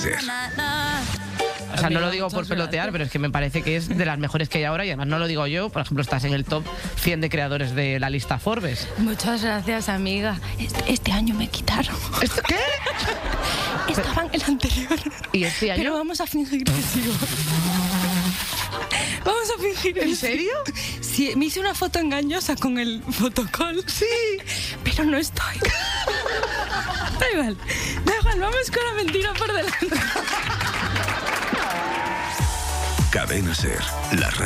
Ser. O sea, no lo digo por pelotear, pero es que me parece que es de las mejores que hay ahora y además no lo digo yo. Por ejemplo, estás en el top 100 de creadores de la lista Forbes. Muchas gracias, amiga. Este año me quitaron. ¿Esto qué? Estaba en el anterior. ¿Y este año? Pero vamos a fingir que sigo. Vamos a fingir que ¿En serio? Sí, me hice una foto engañosa con el fotocall. Sí. Pero no estoy. Da igual, vamos con la mentira por delante. Cadena Ser, la radio.